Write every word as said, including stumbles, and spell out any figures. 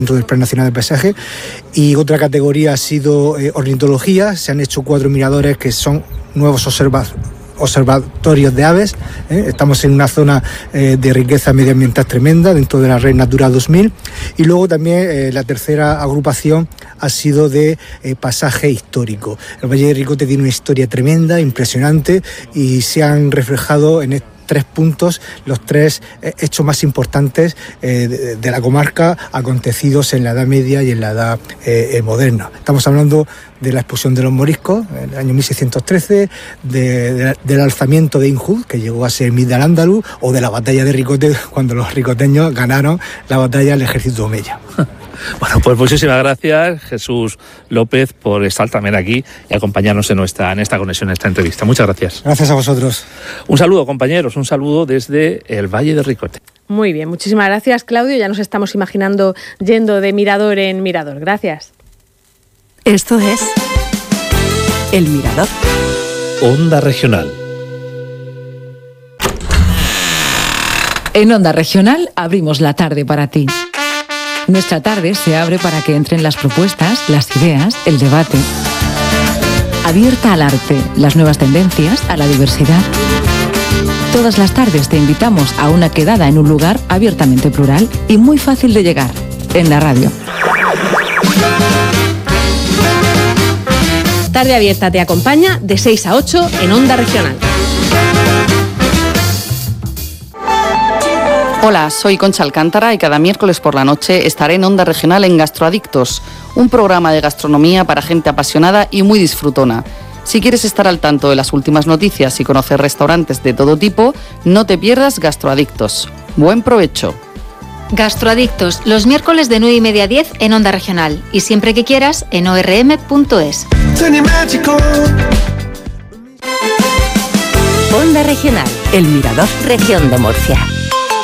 dentro del Plan Nacional de Paisaje, y otra categoría ha sido eh, ornitología. Se han hecho cuatro miradores que son nuevos observa- observatorios de aves. ¿eh? Estamos en una zona eh, de riqueza medioambiental tremenda dentro de la Red Natura dos mil, y luego también eh, la tercera agrupación ha sido de eh, pasaje histórico. El Valle de Ricote tiene una historia tremenda, impresionante, y se han reflejado en este tres puntos, los tres eh, hechos más importantes eh, de, de la comarca acontecidos en la Edad Media y en la Edad eh, eh, Moderna. Estamos hablando de la expulsión de los moriscos en el año mil seiscientos trece, de, de, del alzamiento de Injud, que llegó a ser Mir de Al-Ándalus, o de la batalla de Ricote, cuando los ricoteños ganaron la batalla al ejército omeya. Bueno, pues muchísimas gracias, Jesús López, por estar también aquí y acompañarnos en, nuestra, en esta conexión, en esta entrevista. Muchas gracias. Gracias a vosotros. Un saludo, compañeros, un saludo desde el Valle de Ricote. Muy bien, muchísimas gracias, Claudio. Ya nos estamos imaginando yendo de mirador en mirador. Gracias. Esto es El Mirador. Onda Regional. En Onda Regional abrimos la tarde para ti. Nuestra tarde se abre para que entren las propuestas, las ideas, el debate. Abierta al arte, las nuevas tendencias, a la diversidad. Todas las tardes te invitamos a una quedada en un lugar abiertamente plural y muy fácil de llegar, en la radio. Tarde Abierta te acompaña de seis a ocho en Onda Regional. Hola, soy Concha Alcántara y cada miércoles por la noche estaré en Onda Regional en Gastroadictos, un programa de gastronomía para gente apasionada y muy disfrutona. Si quieres estar al tanto de las últimas noticias y conocer restaurantes de todo tipo, no te pierdas Gastroadictos. ¡Buen provecho! Gastroadictos, los miércoles de nueve y media a diez en Onda Regional y siempre que quieras en o erre eme punto es. Onda Regional, El Mirador. Región de Murcia.